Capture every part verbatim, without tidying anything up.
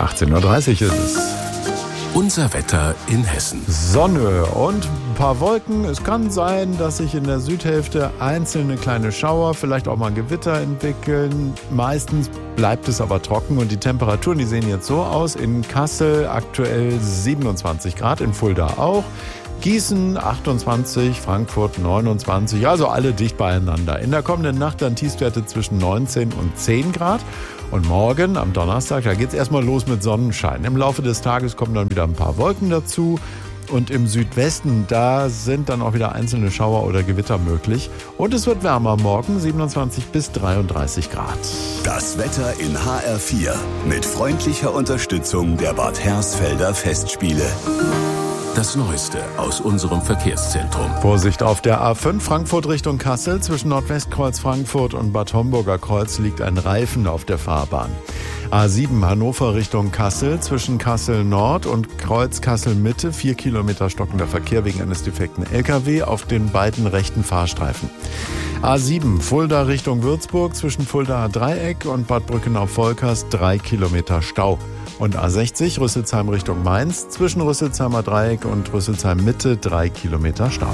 achtzehn Uhr dreißig ist es. Unser Wetter in Hessen. Sonne und ein paar Wolken. Es kann sein, dass sich in der Südhälfte einzelne kleine Schauer, vielleicht auch mal ein Gewitter entwickeln. Meistens bleibt es aber trocken und die Temperaturen, die sehen jetzt so aus. In Kassel aktuell siebenundzwanzig Grad, in Fulda auch. Gießen achtundzwanzig, Frankfurt neunundzwanzig, also alle dicht beieinander. In der kommenden Nacht dann Tiefstwerte zwischen neunzehn und zehn Grad. Und morgen, am Donnerstag, da geht es erstmal los mit Sonnenschein. Im Laufe des Tages kommen dann wieder ein paar Wolken dazu. Und im Südwesten, da sind dann auch wieder einzelne Schauer oder Gewitter möglich. Und es wird wärmer morgen, siebenundzwanzig bis dreiunddreißig Grad. Das Wetter in H R vier mit freundlicher Unterstützung der Bad Hersfelder Festspiele. Das Neueste aus unserem Verkehrszentrum. Vorsicht auf der A fünf Frankfurt Richtung Kassel. Zwischen Nordwestkreuz Frankfurt und Bad Homburger Kreuz liegt ein Reifen auf der Fahrbahn. A sieben Hannover Richtung Kassel. Zwischen Kassel Nord und Kreuz Kassel Mitte. Vier Kilometer stockender Verkehr wegen eines defekten L K W auf den beiden rechten Fahrstreifen. A sieben Fulda Richtung Würzburg. Zwischen Fuldaer Dreieck und Bad Brückenau-Volkers drei Kilometer Stau. Und A sechzig Rüsselsheim Richtung Mainz, zwischen Rüsselsheimer Dreieck und Rüsselsheim Mitte drei Kilometer Stau.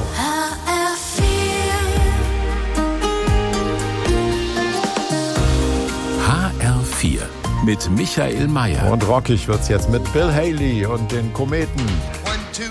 H R vier mit Michael Mayer. Und rockig wird's jetzt mit Bill Haley und den Kometen.